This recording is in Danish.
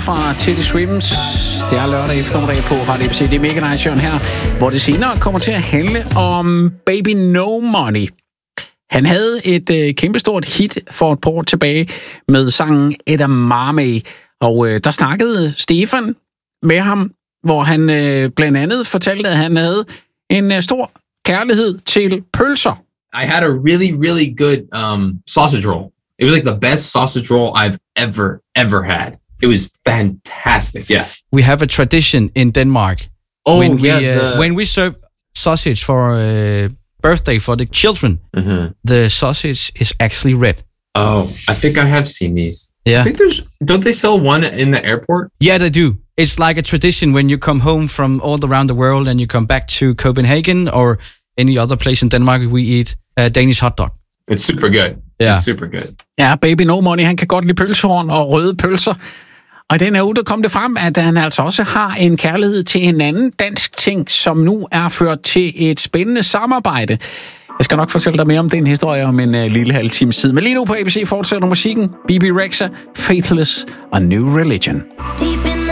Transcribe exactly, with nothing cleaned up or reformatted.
fra Teddy Swims. Det er lørdag eftermiddag på Radio A B C. Det er Mega Nice Jørgen her, hvor det senere kommer til at handle om Baby No Money. Han havde et øh, kæmpestort hit for et par år tilbage med sangen Edamame. Og øh, der snakkede Stefan med ham, hvor han øh, blandt andet fortalte, at han havde en øh, stor kærlighed til pølser. I had a really, really good um, sausage roll. It was like the best sausage roll I've ever, ever had. It was fantastic, yeah. We have a tradition in Denmark. Oh, when we, yeah. Uh, The... when we serve sausage for a birthday for the children, mm-hmm. the sausage is actually red. Oh, I think I have seen these. Yeah. I think there's... Don't they sell one in the airport? Yeah, they do. It's like a tradition when you come home from all around the world and you come back to Copenhagen or any other place in Denmark, we eat a Danish hot dog. It's super good. Yeah. It's super good. Ja, Baby No Money, han kan godt lide pølsehorn og røde pølser. Og i den her uge, der kom det frem, at han altså også har en kærlighed til en anden dansk ting, som nu er ført til et spændende samarbejde. Jeg skal nok fortælle dig mere om den historie om en uh, lille halv times tid. Men lige nu på A B C fortsætter musikken. B B Rexha, Faithless og New Religion. Deep